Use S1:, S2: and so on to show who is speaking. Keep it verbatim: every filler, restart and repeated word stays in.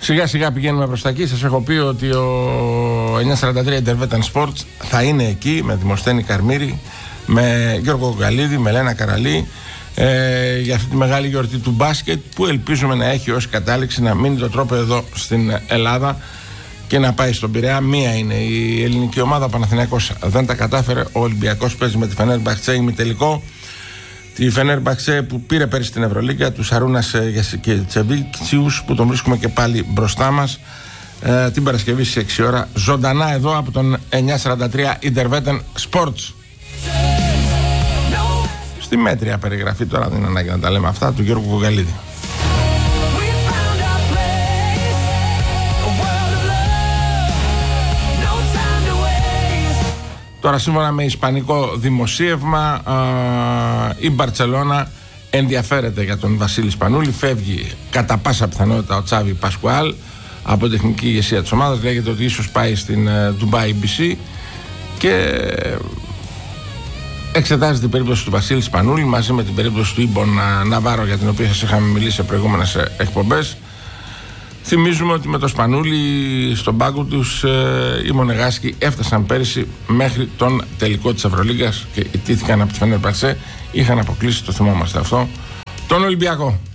S1: Σιγά σιγά πηγαίνουμε προς τα εκεί. Σας έχω πει ότι ο εννιακόσια σαράντα τρία Intervetan Sports θα είναι εκεί με Δημοσθένη Καρμύρη, με Γιώργο Γαλίδη, με Λένα Καραλή, ε, για αυτή τη μεγάλη γιορτή του μπάσκετ που ελπίζουμε να έχει ως κατάληξη να μείνει το τρόπο εδώ στην Ελλάδα και να πάει στον Πειραιά. Μία είναι η ελληνική ομάδα, ο Παναθηναϊκός δεν τα κατάφερε, ο Ολυμπιακός παίζει με τη Φενέρμπαχτσε ημιτελικό. Τη Φενέρμπαχτσε που πήρε πέρυσι την Ευρωλίγκα, του Αρούνας και Τσεβίτσιους που τον βρίσκουμε και πάλι μπροστά μας ε, την Παρασκευή στις έξι ώρα ζωντανά εδώ από τον εννιακόσια σαράντα τρία Intervetan Sports. Στη μέτρια περιγραφή, τώρα δεν είναι ανάγκη να τα λέμε αυτά, του Γιώργου Γαλίδη. Τώρα σύμφωνα με ισπανικό δημοσίευμα α, η Μπαρτσελώνα ενδιαφέρεται για τον Βασίλη Σπανούλη. Φεύγει κατά πάσα πιθανότητα ο Τσάβι Πασκουάλ από την τεχνική ηγεσία της ομάδας. Λέγεται ότι ίσως πάει στην Dubai μπι σι και εξετάζει την περίπτωση του Βασίλη Σπανούλη μαζί με την περίπτωση του Ιμπον Ναβάρο, για την οποία σας είχαμε μιλήσει σε προηγούμενες εκπομπές. Θυμίζουμε ότι με το Σπανούλη στον πάγκο τους ε, οι Μονεγάσκοι έφτασαν πέρυσι μέχρι τον τελικό της Ευρωλίγκας και ιτήθηκαν από τη Φενέρμπαχτσε. Είχαν αποκλείσει, το θυμόμαστε αυτό, τον Ολυμπιακό.